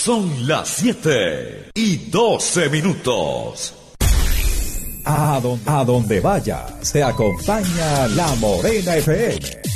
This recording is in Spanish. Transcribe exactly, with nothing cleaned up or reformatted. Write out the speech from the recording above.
Son las siete y doce minutos. A, don, a donde vayas, te acompaña La Morena F M.